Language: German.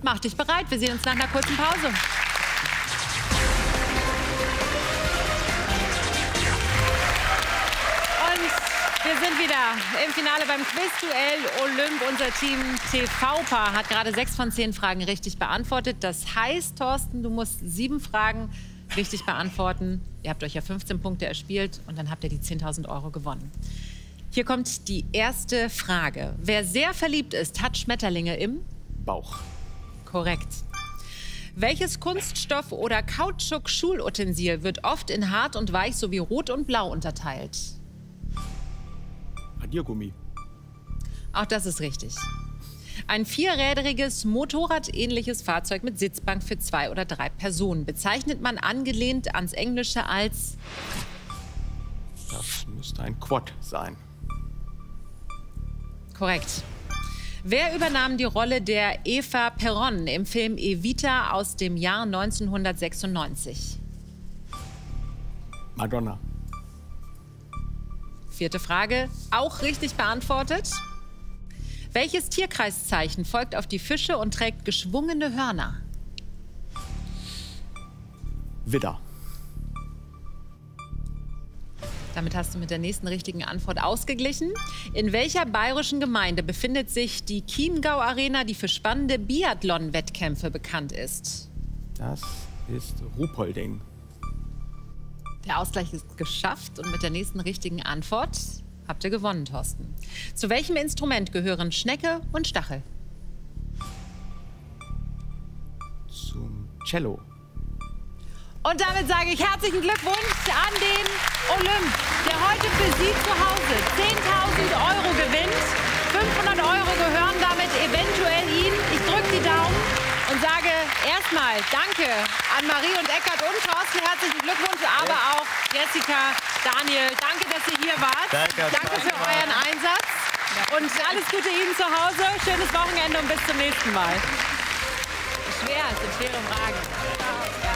Mach dich bereit, wir sehen uns nach einer kurzen Pause. Wir sind wieder im Finale beim Quizduell Olymp. Unser Team TV-Paar hat gerade 6 von 10 Fragen richtig beantwortet. Das heißt, Thorsten, du musst 7 Fragen richtig beantworten. Ihr habt euch ja 15 Punkte erspielt und dann habt ihr die 10.000 € gewonnen. Hier kommt die erste Frage. Wer sehr verliebt ist, hat Schmetterlinge im Bauch. Korrekt. Welches Kunststoff- oder Kautschuk-Schulutensil wird oft in hart und weich sowie rot und blau unterteilt? Radiergummi. Auch das ist richtig. Ein vierrädriges, motorradähnliches Fahrzeug mit Sitzbank für 2 oder 3 Personen bezeichnet man angelehnt ans Englische als... Das müsste ein Quad sein. Korrekt. Wer übernahm die Rolle der Eva Peron im Film Evita aus dem Jahr 1996? Madonna. 4. Frage, auch richtig beantwortet. Welches Tierkreiszeichen folgt auf die Fische und trägt geschwungene Hörner? Widder. Damit hast du mit der nächsten richtigen Antwort ausgeglichen. In welcher bayerischen Gemeinde befindet sich die Chiemgau-Arena, die für spannende Biathlon-Wettkämpfe bekannt ist? Das ist Ruhpolding. Der Ausgleich ist geschafft und mit der nächsten richtigen Antwort habt ihr gewonnen, Thorsten. Zu welchem Instrument gehören Schnecke und Stachel? Zum Cello. Und damit sage ich herzlichen Glückwunsch an den Olymp, der heute für Sie zu Hause 10.000 € gewinnt. 500 € gehören damit eventuell Ihnen. Ich drücke die Daumen und sage erstmal Danke an Marie und Eckart und Thorsten. Herzlichen Glückwunsch, aber auch Jessica, Daniel. Danke, dass ihr hier wart. Danke für euren Einsatz. Und alles Gute Ihnen zu Hause. Schönes Wochenende und bis zum nächsten Mal. Schwer, es sind schwere Fragen.